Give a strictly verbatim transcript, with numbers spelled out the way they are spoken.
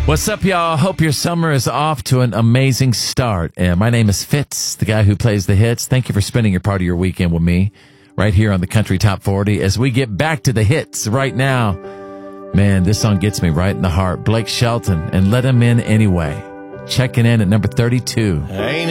What's up, y'all? Hope your summer is off to an amazing start. And my name is Fitz, the guy who plays the hits. Thank you for spending your part of your weekend with me right here on the Country Top forty as we get back to the hits right now. Man, this song gets me right in the heart. Blake Shelton and Let Him In Anyway. Checking in at number thirty-two. Ain't